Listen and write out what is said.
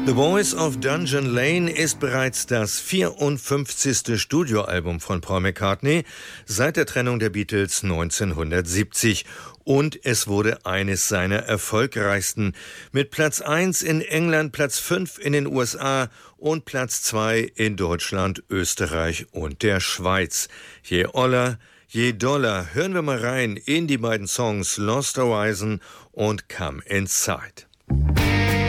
The Voice of Dungeon Lane ist bereits das 54. Studioalbum von Paul McCartney seit der Trennung der Beatles 1970. Und es wurde eines seiner erfolgreichsten. Mit Platz 1 in England, Platz 5 in den USA und Platz 2 in Deutschland, Österreich und der Schweiz. Je oller, je doller. Hören wir mal rein in die beiden Songs Lost Horizon und Come Inside.